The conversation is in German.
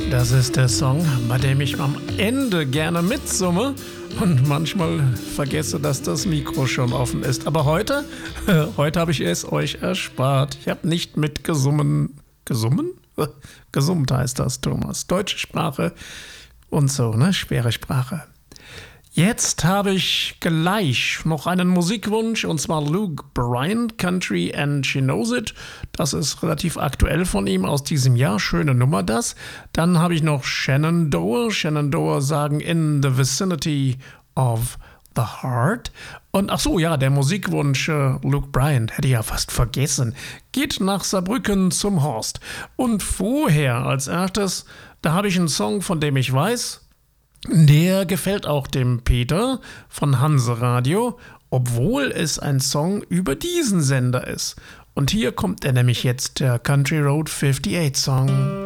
Das ist der Song, bei dem ich am Ende gerne mitsumme und manchmal vergesse, dass das Mikro schon offen ist. Aber heute habe ich es euch erspart. Ich habe nicht mitgesummen. Gesummen? Gesummt heißt das, Thomas. Deutsche Sprache und so, ne? Schwere Sprache. Jetzt habe ich gleich noch einen Musikwunsch, und zwar Luke Bryan, Country and She Knows It. Das ist relativ aktuell von ihm aus diesem Jahr. Schöne Nummer das. Dann habe ich noch Shenandoah. Shenandoah sagen In the Vicinity of the Heart. Und ach so, ja, der Musikwunsch Luke Bryan, hätte ich ja fast vergessen, geht nach Saarbrücken zum Horst. Und vorher als erstes, da habe ich einen Song, von dem ich weiß, der gefällt auch dem Peter von Hanse Radio, obwohl es ein Song über diesen Sender ist. Und hier kommt er nämlich jetzt, der Country Road 58 Song.